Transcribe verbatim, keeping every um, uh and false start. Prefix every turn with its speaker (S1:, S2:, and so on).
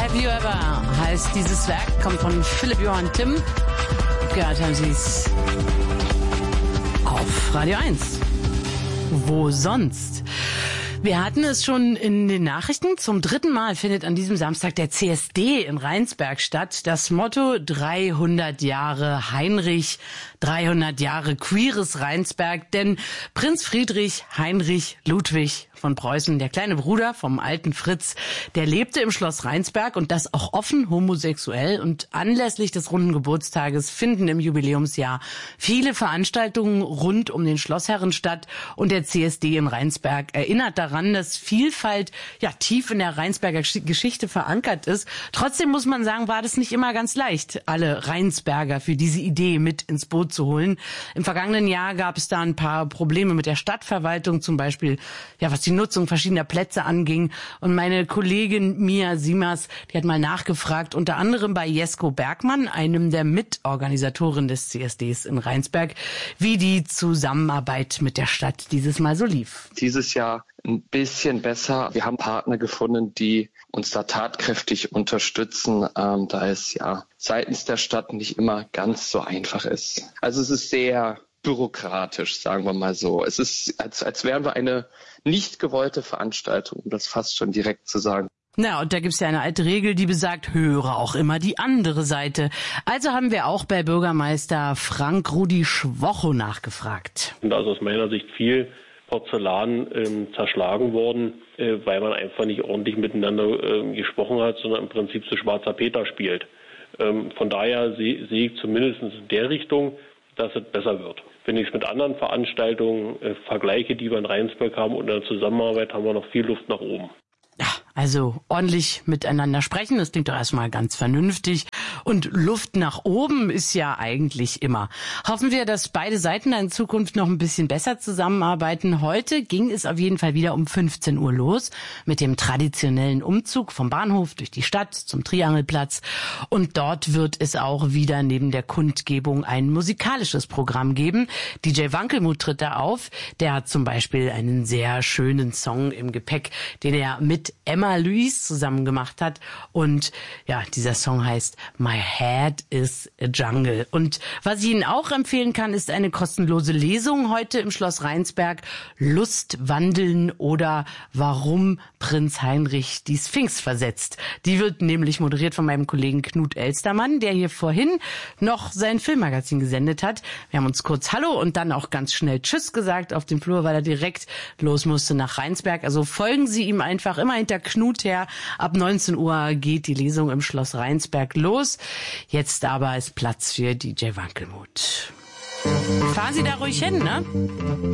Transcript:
S1: Have You Ever heißt dieses Werk, kommt von Philipp Johann Timm. Gehört haben Sie es auf Radio eins. Wo sonst? Wir hatten es schon in den Nachrichten. Zum dritten Mal findet an diesem Samstag der C S D in Rheinsberg statt. Das Motto dreihundert Jahre Heinrich, dreihundert Jahre queeres Rheinsberg. Denn Prinz Friedrich Heinrich Ludwig von Preußen, der kleine Bruder vom alten Fritz, der lebte im Schloss Rheinsberg und das auch offen homosexuell. Und anlässlich des runden Geburtstages finden im Jubiläumsjahr viele Veranstaltungen rund um den Schlossherren statt. Und der C S D in Rheinsberg erinnert daran, dass Vielfalt ja tief in der Rheinsberger Geschichte verankert ist. Trotzdem muss man sagen, war das nicht immer ganz leicht, alle Rheinsberger für diese Idee mit ins Boot zu holen. Im vergangenen Jahr gab es da ein paar Probleme mit der Stadtverwaltung, zum Beispiel ja was die Nutzung verschiedener Plätze anging. Und meine Kollegin Mia Siemers, die hat mal nachgefragt, unter anderem bei Jesko Bergmann, einem der Mitorganisatoren des C S Ds in Rheinsberg, wie die Zusammenarbeit mit der Stadt dieses Mal so lief.
S2: Dieses Jahr ein bisschen besser. Wir haben Partner gefunden, die uns da tatkräftig unterstützen, ähm, da es ja seitens der Stadt nicht immer ganz so einfach ist. Also es ist sehr bürokratisch, sagen wir mal so. Es ist, als, als wären wir eine nicht gewollte Veranstaltung, um das fast schon direkt zu sagen.
S1: Na, und da gibt's ja eine alte Regel, die besagt, höre auch immer die andere Seite. Also haben wir auch bei Bürgermeister Frank Rudi Schwocho nachgefragt.
S3: Und also aus meiner Sicht viel Porzellan ähm, zerschlagen worden, äh, weil man einfach nicht ordentlich miteinander äh, gesprochen hat, sondern im Prinzip so schwarzer Peter spielt. Ähm, von daher sehe seh ich zumindest in der Richtung, dass es besser wird. Wenn ich es mit anderen Veranstaltungen äh, vergleiche, die wir in Rheinsberg haben und in der Zusammenarbeit, haben wir noch viel Luft nach oben.
S1: Ja, also ordentlich miteinander sprechen, das klingt doch erstmal ganz vernünftig. Und Luft nach oben ist ja eigentlich immer. Hoffen wir, dass beide Seiten in Zukunft noch ein bisschen besser zusammenarbeiten. Heute ging es auf jeden Fall wieder um fünfzehn Uhr los mit dem traditionellen Umzug vom Bahnhof durch die Stadt zum Triangelplatz. Und dort wird es auch wieder neben der Kundgebung ein musikalisches Programm geben. D J Wankelmuth tritt da auf. Der hat zum Beispiel einen sehr schönen Song im Gepäck, den er mit Emma Louise zusammen gemacht hat. Und ja, dieser Song heißt My Head is a Jungle. Und was ich Ihnen auch empfehlen kann, ist eine kostenlose Lesung heute im Schloss Rheinsberg. Lust wandeln oder warum Prinz Heinrich die Sphinx versetzt. Die wird nämlich moderiert von meinem Kollegen Knut Elstermann, der hier vorhin noch sein Filmmagazin gesendet hat. Wir haben uns kurz Hallo und dann auch ganz schnell Tschüss gesagt auf dem Flur, weil er direkt los musste nach Rheinsberg. Also folgen Sie ihm einfach immer hinter Knut her. Ab neunzehn Uhr geht die Lesung im Schloss Rheinsberg los. Jetzt aber ist Platz für D J Wankelmuth. Fahren Sie da ruhig hin, ne?